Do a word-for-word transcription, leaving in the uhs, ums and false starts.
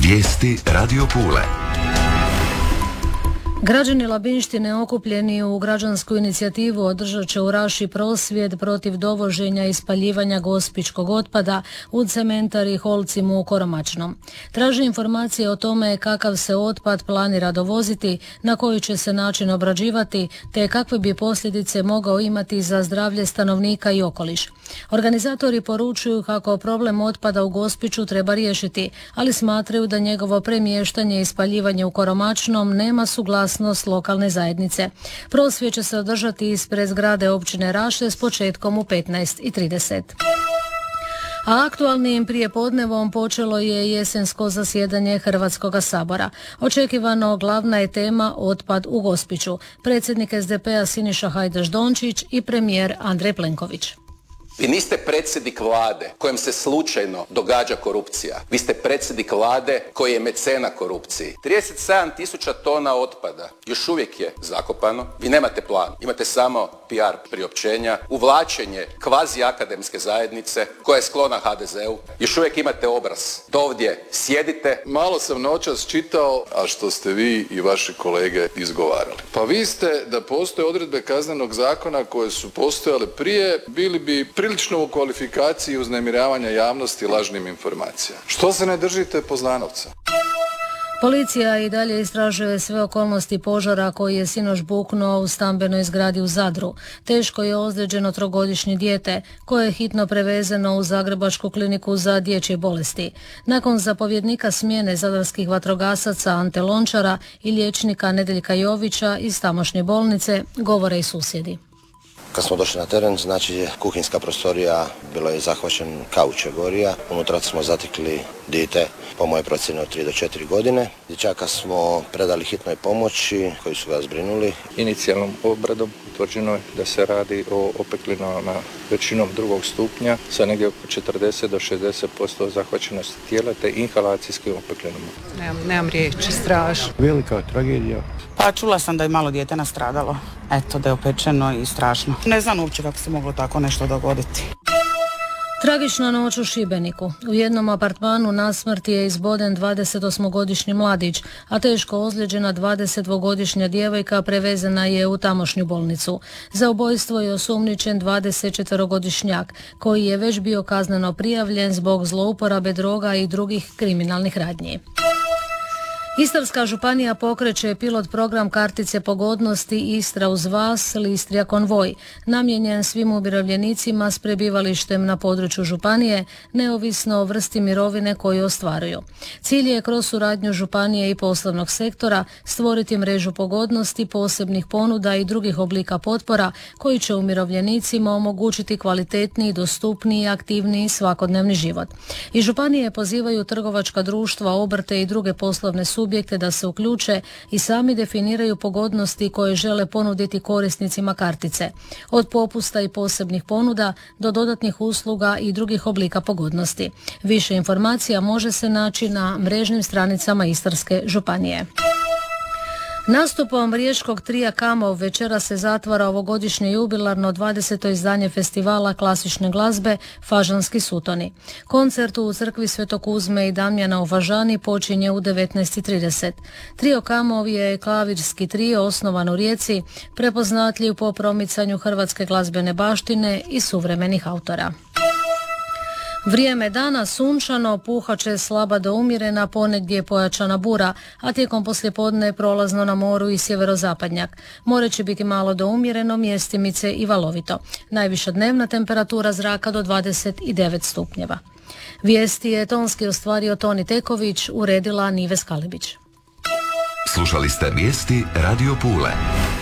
Vijesti Radio Pule. Građani Labinštine okupljeni u građansku inicijativu održat će u Raši prosvjed protiv dovoženja i spaljivanja gospićkog otpada u cementari Holcim u Koromačnom. Traže informacije o tome kakav se otpad planira dovoziti, na koji će se način obrađivati, te kakve bi posljedice mogao imati za zdravlje stanovnika i okoliš. Organizatori poručuju kako problem otpada u Gospiću treba riješiti, ali smatraju da njegovo premještanje i spaljivanje u Koromačnom nema suglasnost lokalne zajednice. Prosvjed će se održati ispred zgrade općine Raše s početkom u petnaest i trideset. A aktualnim prijepodnevom počelo je jesensko zasjedanje Hrvatskog sabora. Očekivano glavna je tema otpad u Gospiću. Predsjednik es de pe a Siniša Hajdaš Dončić i premijer Andrej Plenković. Vi niste predsjednik vlade kojem se slučajno događa korupcija. Vi ste predsjednik vlade koji je mecena korupciji. trideset sedam tisuća tona otpada još uvijek je zakopano. Vi nemate plan. Imate samo pe er priopćenja, uvlačenje kvazi akademske zajednice koja je sklona ha de zeu. Još uvijek imate obraz da ovdje sjedite. Malo sam noćas čitao, a što ste vi i vaši kolege izgovarali. Pa vi ste, da postoje odredbe kaznenog zakona koje su postojale prije, bili bi prilično u kvalifikaciji uznemiravanja javnosti lažnim informacijama. Što se ne držite Poznanovca? Policija i dalje istražuje sve okolnosti požara koji je sinoć buknuo u stambenoj zgradi u Zadru. Teško je ozlijeđeno trogodišnje dijete koje je hitno prevezeno u Zagrebačku kliniku za dječje bolesti. Nakon zapovjednika smjene zadarskih vatrogasaca Ante Lončara i liječnika Nedeljka Jovića iz tamošnje bolnice govore i susjedi. Kad smo došli na teren, znači kuhinjska prostorija, bilo je zahvaćen kauče gorija. Unutra smo zatekli dijete, po moje procjeni od tri do četiri godine. Dječaka smo predali hitnoj pomoći koji su ga zbrinuli. Inicijalnom obradom utvrđeno je da se radi o opeklinama većinom drugog stupnja sa negdje oko četrdeset do šezdeset posto zahvaćenosti tijela te inhalacijskim opeklinama. Nemam, nemam riječi, strašno. Velika tragedija. Pa čula sam da je malo dijete nastradalo. Eto, da je opečeno i strašno. Ne znam uopće kako se moglo tako nešto dogoditi. Tragična noć u Šibeniku. U jednom apartmanu na smrt je izboden dvadesetosmogodišnji mladić, a teško ozlijeđena dvadesetdvogodišnja djevojka prevezena je u tamošnju bolnicu. Za ubojstvo je osumnjičen dvadesetčetverogodišnjak, koji je već bio kazneno prijavljen zbog zlouporabe droga i drugih kriminalnih radnji. Istarska županija pokreće pilot program kartice pogodnosti Istra uz vas, Listrija konvoj, namijenjen svim umirovljenicima s prebivalištem na području županije, neovisno o vrsti mirovine koju ostvaruju. Cilj je kroz suradnju županije i poslovnog sektora stvoriti mrežu pogodnosti, posebnih ponuda i drugih oblika potpora koji će umirovljenicima omogućiti kvalitetniji, dostupniji i aktivniji svakodnevni život. I županije pozivaju trgovačka društva, obrte i druge poslovne subjekte da se uključe i sami definiraju pogodnosti koje žele ponuditi korisnicima kartice, od popusta i posebnih ponuda do dodatnih usluga i drugih oblika pogodnosti. Više informacija može se naći na mrežnim stranicama Istarske županije. Nastupom riječkog trija Kamov večera se zatvara ovogodišnje jubilarno dvadeseto izdanje festivala klasične glazbe Fažanski sutoni. Koncert u crkvi Svetog Kuzme i Damjana u Fažani počinje u devetnaest i trideset. Trio Kamov je klavirski trio osnovan u Rijeci, prepoznatljiv po promicanju hrvatske glazbene baštine i suvremenih autora. Vrijeme dana sunčano, puhat će slaba do umjerena, ponegdje pojačana bura, a tijekom poslijepodne prolazno na moru i sjeverozapadnjak. More će biti malo do umjereno, mjestimice i valovito. Najviša dnevna temperatura zraka do dvadeset devet stupnjeva. Vijesti je tonski ostvario Toni Teković, uredila Nive Skalibić. Slušali ste vijesti Radio Pule.